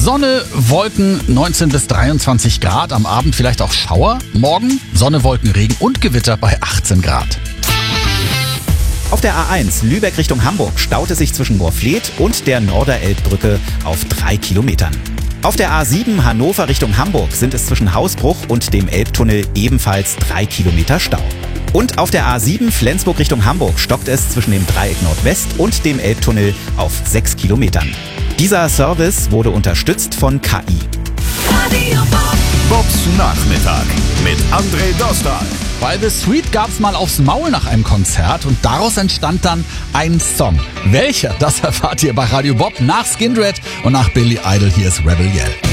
Sonne, Wolken, 19 bis 23 Grad. Am Abend vielleicht auch Schauer. Morgen Sonne, Wolken, Regen und Gewitter bei 18 Grad. Auf der A1 Lübeck Richtung Hamburg staut es sich zwischen Moorfleet und der Norderelbbrücke auf 3 Kilometern. Auf der A7 Hannover Richtung Hamburg sind es zwischen Hausbruch und dem Elbtunnel ebenfalls 3 Kilometer Stau. Und auf der A7 Flensburg Richtung Hamburg stockt es zwischen dem Dreieck Nordwest und dem Elbtunnel auf 6 Kilometern. Dieser Service wurde unterstützt von KI. Radio Bob. Bobs Nachmittag mit André Dostal. Bei The Sweet gab's mal aufs Maul nach einem Konzert und daraus entstand dann ein Song. Welcher, das erfahrt ihr bei Radio Bob nach Skindred und nach Billy Idol. Hier ist Rebel Yell.